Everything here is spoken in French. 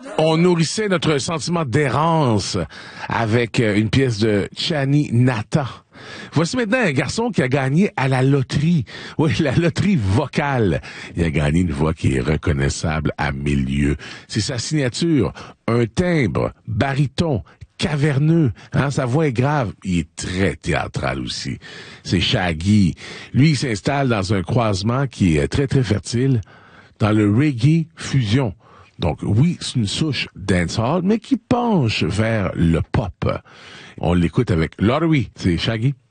On nourrissait notre sentiment d'errance avec une pièce de Chani Nata. Voici maintenant un garçon qui a gagné à la loterie. Oui, la loterie vocale. Il a gagné une voix qui est reconnaissable à mille lieues. C'est sa signature, un timbre, baryton, caverneux, sa voix est grave. Il est très théâtral aussi. C'est Shaggy. Lui, il s'installe dans un croisement qui est très, très fertile, dans le reggae fusion. Donc, oui, c'est une souche dancehall, mais qui penche vers le pop. On l'écoute avec Lottery. C'est Shaggy.